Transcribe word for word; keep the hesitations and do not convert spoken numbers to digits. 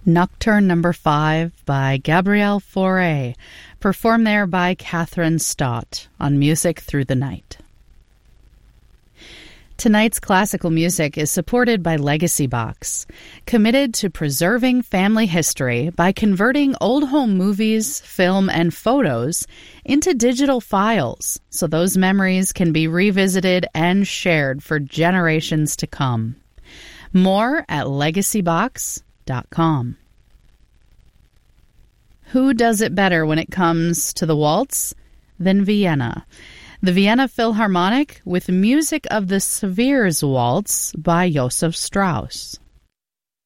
Nocturne Number five by Gabriel Fauré, performed there by Catherine Stott on Music Through the Night. Tonight's classical music is supported by Legacy Box, committed to preserving family history by converting old home movies, film, and photos into digital files so those memories can be revisited and shared for generations to come. More at legacy box dot com. Who does it better when it comes to the waltz than Vienna? The Vienna Philharmonic with music of the Severs Waltz by Joseph Strauss.